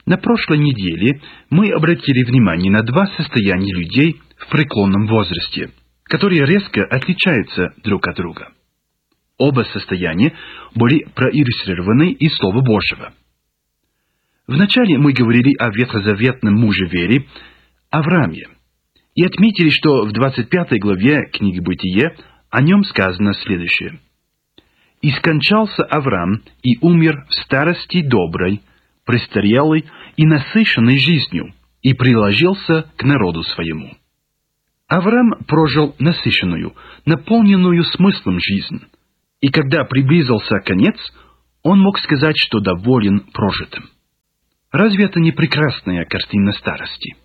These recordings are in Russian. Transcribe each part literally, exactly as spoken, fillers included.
На прошлой неделе мы обратили внимание на два состояния людей в преклонном возрасте, которые резко отличаются друг от друга. Оба состояния были проиллюстрированы из Слова Божьего. Вначале мы говорили о ветхозаветном муже веры Аврааме и отметили, что в двадцать пятой главе книги Бытие о нем сказано следующее. «И скончался Авраам и умер в старости доброй, престарелый и насыщенный жизнью, и приложился к народу своему». Авраам прожил насыщенную, наполненную смыслом жизнь, и когда приблизился конец, он мог сказать, что доволен прожитым. Разве это не прекрасная картина старости?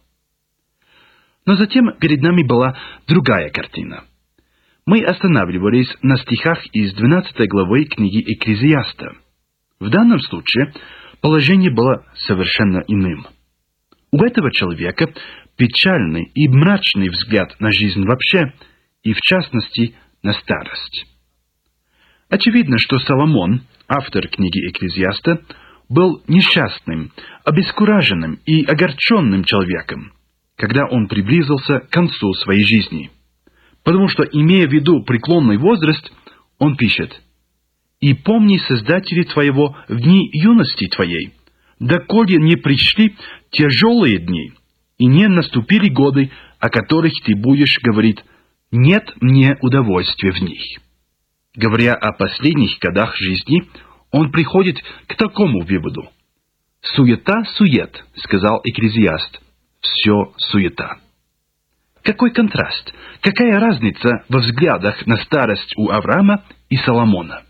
Но затем перед нами была другая картина. Мы останавливались на стихах из двенадцатой главы книги Экклезиаста. В данном случае положение было совершенно иным. У этого человека печальный и мрачный взгляд на жизнь вообще, и в частности на старость. Очевидно, что Соломон, автор книги Экклезиаста, был несчастным, обескураженным и огорченным человеком, когда он приблизился к концу своей жизни. Потому что, имея в виду преклонный возраст, он пишет: «И помни Создателя твоего в дни юности твоей, доколе не пришли тяжелые дни, и не наступили годы, о которых ты будешь говорить: нет мне удовольствия в них». Говоря о последних годах жизни, он приходит к такому выводу. «Суета-сует», — сказал Экклезиаст, — «все суета». Какой контраст, какая разница во взглядах на старость у Авраама и Соломона?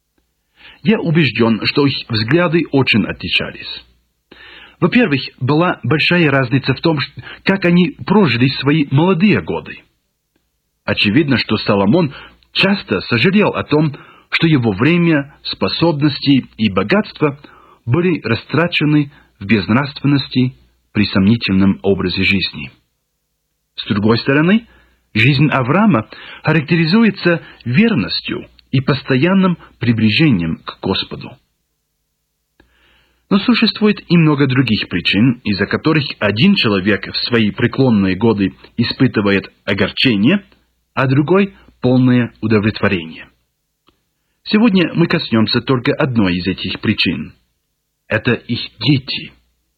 Я убежден, что их взгляды очень отличались. Во-первых, была большая разница в том, как они прожили свои молодые годы. Очевидно, что Соломон часто сожалел о том, что его время, способности и богатство были растрачены в безнравственности при сомнительном образе жизни. С другой стороны, жизнь Авраама характеризуется верностью и постоянным приближением к Господу. Но существует и много других причин, из-за которых один человек в свои преклонные годы испытывает огорчение, а другой — полное удовлетворение. Сегодня мы коснемся только одной из этих причин. Это их дети.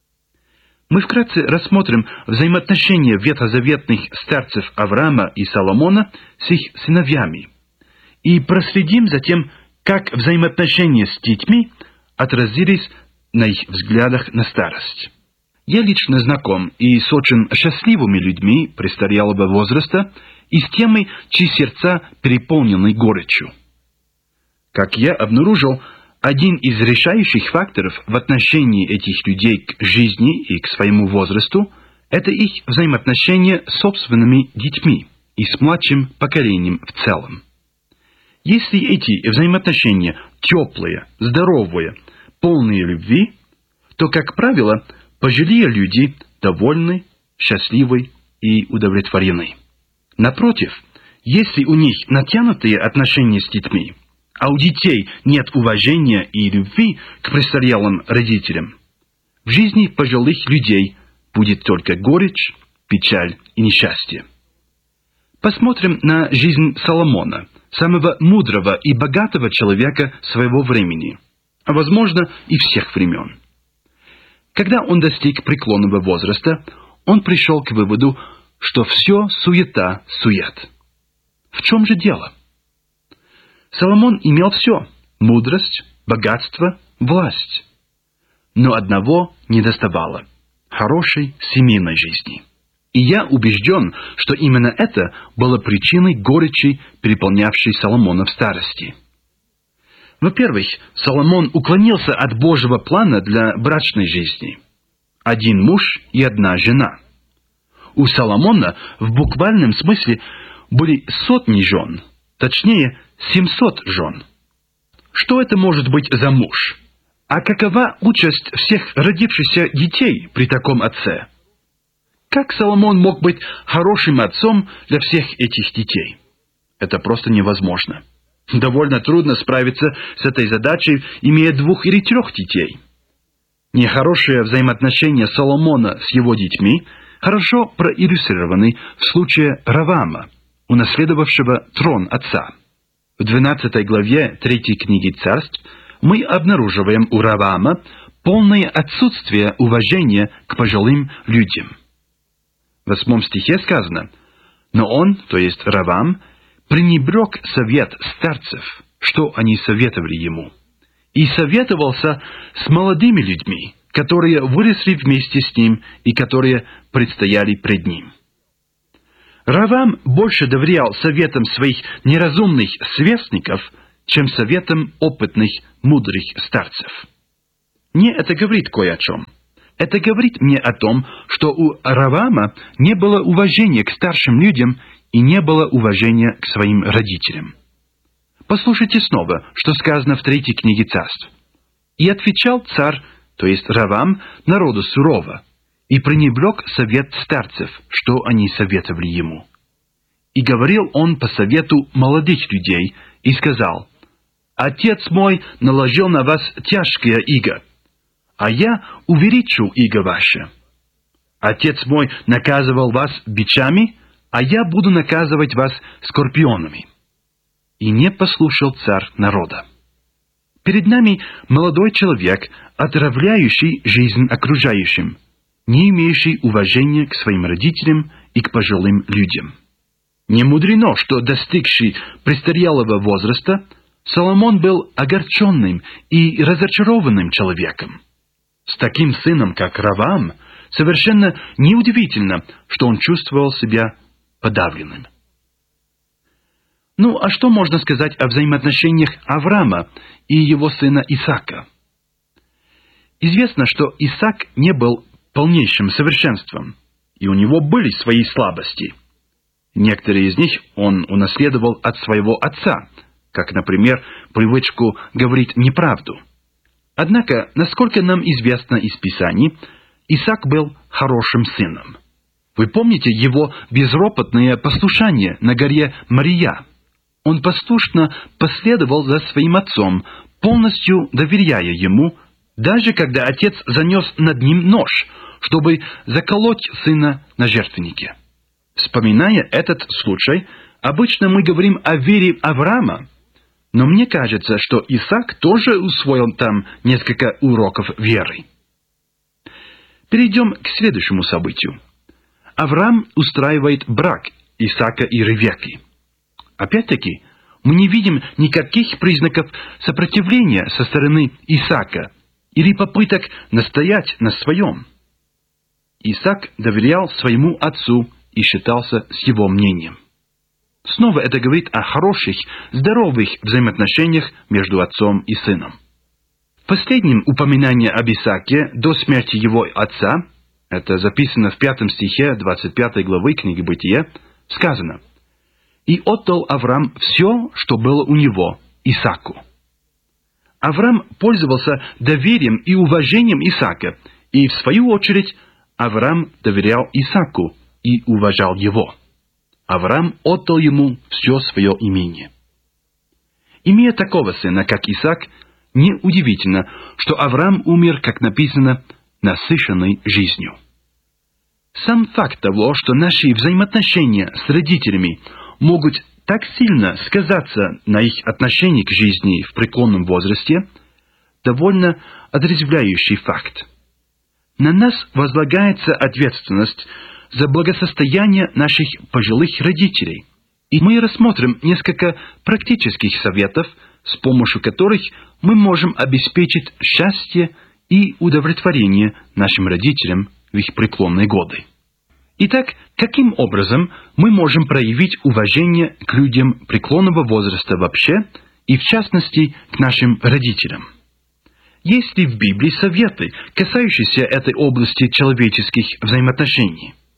Мы вкратце рассмотрим взаимоотношения ветхозаветных старцев Авраама и Соломона с их сыновьями и проследим за тем, как взаимоотношения с детьми отразились на их взглядах на старость. Я лично знаком и с очень счастливыми людьми престарелого возраста, и с теми, чьи сердца переполнены горечью. Как я обнаружил, один из решающих факторов в отношении этих людей к жизни и к своему возрасту – это их взаимоотношения с собственными детьми и с младшим поколением в целом. Если эти взаимоотношения теплые, здоровые, полные любви, то, как правило, пожилые люди довольны, счастливы и удовлетворены. Напротив, если у них натянутые отношения с детьми, а у детей нет уважения и любви к престарелым родителям, в жизни пожилых людей будет только горечь, печаль и несчастье. Посмотрим на жизнь Соломона, самого мудрого и богатого человека своего времени, а возможно и всех времен. Когда он достиг преклонного возраста, он пришел к выводу, что все суета-сует. В чем же дело? Соломон имел все – мудрость, богатство, власть. Но одного недоставало – хорошей семейной жизни. И я убежден, что именно это было причиной горечи, переполнявшей Соломона в старости. Во-первых, Соломон уклонился от Божьего плана для брачной жизни. Один муж и одна жена. У Соломона в буквальном смысле были сотни жен, точнее, семьсот жен. Что это может быть за муж? А какова участь всех родившихся детей при таком отце? Как Соломон мог быть хорошим отцом для всех этих детей? Это просто невозможно. Довольно трудно справиться с этой задачей, имея двух или трех детей. Нехорошие взаимоотношения Соломона с его детьми хорошо проиллюстрированы в случае Равама, унаследовавшего трон отца. В двенадцатой главе третьей книги Царств мы обнаруживаем у Равама полное отсутствие уважения к пожилым людям. В восьмом стихе сказано: «Но он, то есть Равам, пренебрег совет старцев, что они советовали ему, и советовался с молодыми людьми, которые выросли вместе с ним и которые предстояли пред ним». Равам больше доверял советам своих неразумных сверстников, чем советам опытных, мудрых старцев. Мне это говорит кое о чем. Это говорит мне о том, что у Равама не было уважения к старшим людям и не было уважения к своим родителям. Послушайте снова, что сказано в третьей книге Царств. «И отвечал царь, то есть Равам, народу сурово, и пренебрег совет старцев, что они советовали ему. И говорил он по совету молодых людей, и сказал: Отец мой наложил на вас тяжкое иго, а я увеличу иго ваше. Отец мой наказывал вас бичами, а я буду наказывать вас скорпионами». И не послушал царь народа. Перед нами молодой человек, отравляющий жизнь окружающим, не имеющий уважения к своим родителям и к пожилым людям. Не мудрено, что, достигший престарелого возраста, Соломон был огорченным и разочарованным человеком. С таким сыном, как Равам, совершенно неудивительно, что он чувствовал себя подавленным. Ну, а что можно сказать о взаимоотношениях Авраама и его сына Исаака? Известно, что Исаак не был полнейшим совершенством, и у него были свои слабости. Некоторые из них он унаследовал от своего отца, как, например, привычку говорить неправду. Однако, насколько нам известно из Писаний, Исаак был хорошим сыном. Вы помните его безропотное послушание на горе Мория? Он послушно последовал за своим отцом, полностью доверяя ему, даже когда отец занес над ним нож, чтобы заколоть сына на жертвеннике. Вспоминая этот случай, обычно мы говорим о вере Авраама, но мне кажется, что Исаак тоже усвоил там несколько уроков веры. Перейдем к следующему событию. Авраам устраивает брак Исаака и Ревекки. Опять-таки, мы не видим никаких признаков сопротивления со стороны Исаака или попыток настоять на своем. Исаак доверял своему отцу и считался с его мнением. Снова это говорит о хороших, здоровых взаимоотношениях между отцом и сыном. В последнем упоминании об Исааке до смерти его отца, это записано в пятом стихе двадцать пятой главы книги Бытия, сказано: «И отдал Авраам все, что было у него, Исааку». Авраам пользовался доверием и уважением Исаака, и, в свою очередь, Авраам доверял Исааку и уважал его. Авраам отдал ему все свое имение. Имея такого сына, как Исаак, неудивительно, что Авраам умер, как написано, насыщенный жизнью. Сам факт того, что наши взаимоотношения с родителями могут так сильно сказаться на их отношении к жизни в преклонном возрасте, довольно отрезвляющий факт. На нас возлагается ответственность за благосостояние наших пожилых родителей, и мы рассмотрим несколько практических советов, с помощью которых мы можем обеспечить счастье и удовлетворение нашим родителям в их преклонные годы. Итак, каким образом мы можем проявить уважение к людям преклонного возраста вообще и, в частности, к нашим родителям? Есть ли в Библии советы, касающиеся этой области человеческих взаимоотношений?